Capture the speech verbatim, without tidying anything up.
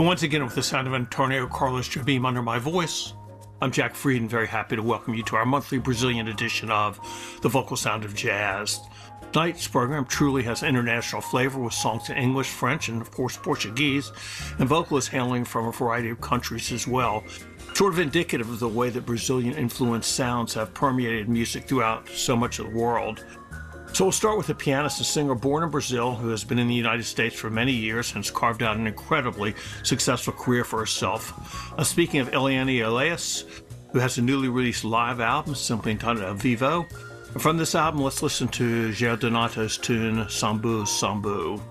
And once again, with the sound of Antonio Carlos Jobim under my voice, I'm Jack Fried, and very happy to welcome you to our monthly Brazilian edition of The Vocal Sound of Jazz. Tonight's program truly has international flavor with songs in English, French, and of course Portuguese, and vocalists hailing from a variety of countries as well. Sort of indicative of the way that Brazilian-influenced sounds have permeated music throughout so much of the world. So we'll start with a pianist and singer born in Brazil who has been in the United States for many years and has carved out an incredibly successful career for herself. Uh, speaking of Eliane Elias, who has a newly released live album simply entitled Ao Vivo. From this album, let's listen to Jair Donato's tune Sambu Sambu.